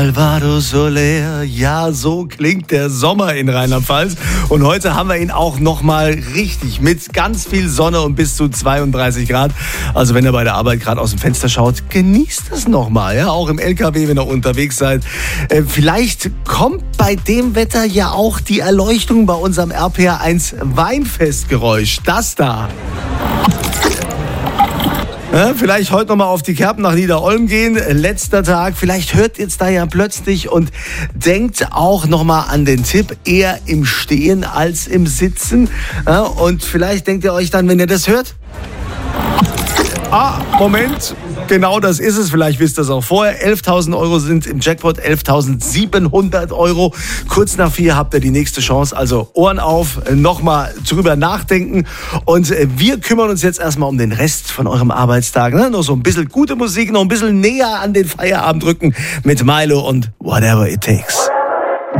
Alvaro Soler, ja, so klingt der Sommer in Rheinland-Pfalz. Und heute haben wir ihn auch nochmal richtig mit ganz viel Sonne und bis zu 32 Grad. Also wenn ihr bei der Arbeit gerade aus dem Fenster schaut, genießt das nochmal, ja, auch im LKW, wenn ihr unterwegs seid. Vielleicht kommt bei dem Wetter ja auch die Erleuchtung bei unserem RPR1 Weinfestgeräusch. Das da. Ja, vielleicht heute nochmal auf die Kerpen nach Niederolm gehen. Letzter Tag. Vielleicht hört ihr jetzt da ja plötzlich und denkt auch nochmal an den Tipp, eher im Stehen als im Sitzen. Ja, und vielleicht denkt ihr euch dann, wenn ihr das hört, Moment, genau das ist es. Vielleicht wisst ihr es auch vorher. 11.000 Euro sind im Jackpot, 11.700 Euro. Kurz nach 4 habt ihr die nächste Chance. Also Ohren auf, nochmal drüber nachdenken. Und wir kümmern uns jetzt erstmal um den Rest von eurem Arbeitstag. Ne? Noch so ein bisschen gute Musik, noch ein bisschen näher an den Feierabend rücken mit Milo und Whatever It Takes.